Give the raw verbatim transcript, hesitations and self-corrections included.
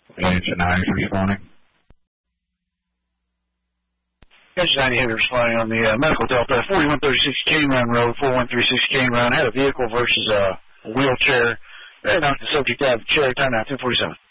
Engine nine is responding. Engine ninety heavy responding on the uh, medical Delta, forty-one thirty-six Cane Run Road, four one three six Cane Run. Had a vehicle versus a wheelchair. Right now, the subject out of the chair, time now ten forty-seven.